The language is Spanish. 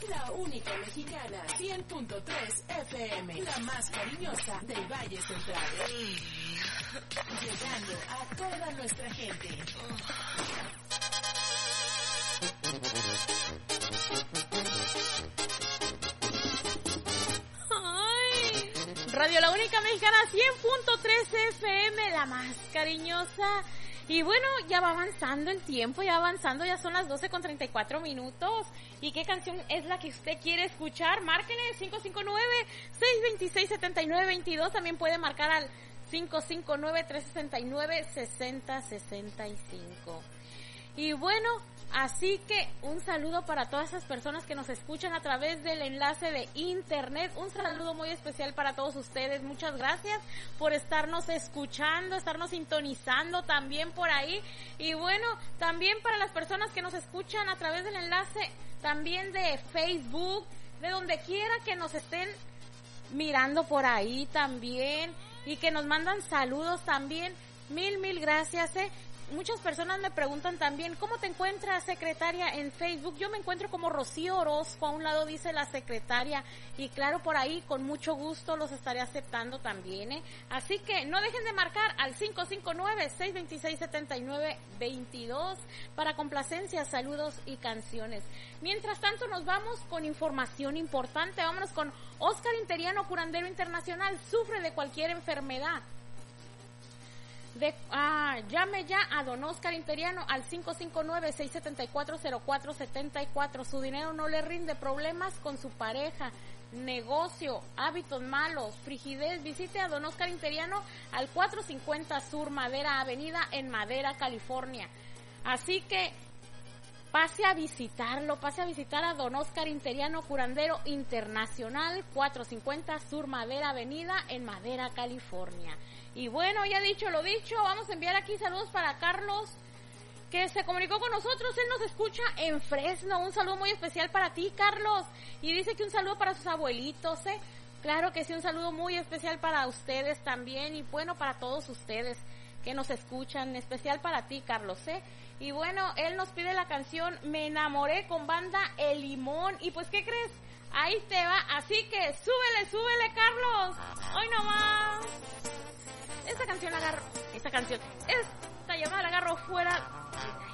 La única mexicana, 100.3 FM, la más cariñosa del Valle Central. Llegando a toda nuestra gente. Ay, Radio La Única Mexicana, 100.3 FM, la más cariñosa. Y bueno, ya va avanzando el tiempo, ya son las 12:34. ¿Y qué canción es la que usted quiere escuchar? Márquenle 559-626-7922, también puede marcar al 559-369-6065. Y bueno, así que un saludo para todas esas personas que nos escuchan a través del enlace de internet. Un saludo muy especial para todos ustedes. Muchas gracias por estarnos escuchando, estarnos sintonizando también por ahí. Y bueno, también para las personas que nos escuchan a través del enlace también de Facebook, de donde quiera que nos estén mirando por ahí también y que nos mandan saludos también. Mil gracias, Muchas personas me preguntan también, ¿cómo te encuentras, secretaria, en Facebook? Yo me encuentro como Rocío Orozco, a un lado dice la secretaria, y claro, por ahí, con mucho gusto los estaré aceptando también, Así que no dejen de marcar al 559-626-7922 para complacencias, saludos y canciones. Mientras tanto, nos vamos con información importante. Vámonos con Óscar Interiano, curandero internacional, sufre de cualquier enfermedad. Llame ya a don Óscar Interiano al 559-674-0474. Su dinero no le rinde, problemas con su pareja, negocio, hábitos malos, frigidez. Visite a don Óscar Interiano al 450 Sur Madera Avenida en Madera, California. Así que pase a visitar a don Óscar Interiano, curandero internacional, 450 Sur Madera Avenida en Madera, California. Y bueno, ya dicho lo dicho, vamos a enviar aquí saludos para Carlos, que se comunicó con nosotros. Él nos escucha en Fresno. Un saludo muy especial para ti, Carlos. Y dice que un saludo para sus abuelitos, Claro que sí, un saludo muy especial para ustedes también. Y bueno, para todos ustedes que nos escuchan, en especial para ti, Carlos, Y bueno, él nos pide la canción Me Enamoré con banda El Limón. Y pues, ¿qué crees? Ahí te va. Así que súbele, Carlos. Hoy nomás. Esta llamada la agarro fuera